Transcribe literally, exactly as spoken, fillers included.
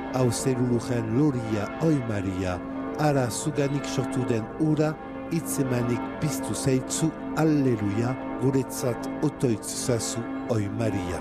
hau zerulujen loria, oi Maria, ara zuganik sortu den ura, itzemanik piztu zaitzu, alleluia, guretzat otoitzu zazu, oi Maria.